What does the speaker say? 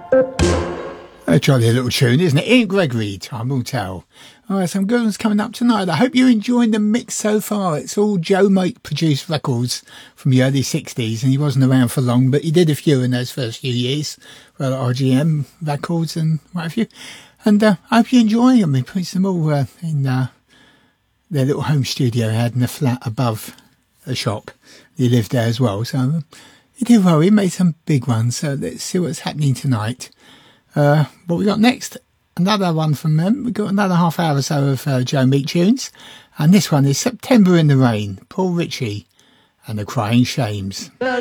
A jolly little tune, isn't it? Ian Gregory, Time Will Tell. All right, some good ones coming up tonight. I hope you're enjoying the mix so far. It's all Joe Mike produced records from the early 60s, and he wasn't around for long, but he did a few in those first few years for RGM records and what have you. And I hope you're enjoying them. He puts them all in their little home studio he had in the flat above the shop. He lived there as well, so he did well. He made some big ones, so let's see what's happening tonight. What we got next? Another one from them. We've got another half hour or so of Joe Meek tunes. And this one is September in the Rain, Paul Ritchie and the Crying Shames.